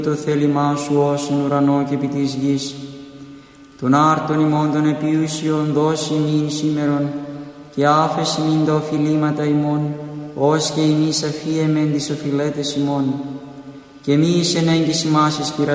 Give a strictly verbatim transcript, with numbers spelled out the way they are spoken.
το θέλημά σου όσον ουρανό και επί της γης. Τον άρτον ημών των επιούσιων δώσει ημίν σήμερον, και άφεση μην τα οφειλήματα ημών, ως και εμείς αφίεμεν τις οφειλέτες ημών. Και μη εις ενέγγις ημάς εις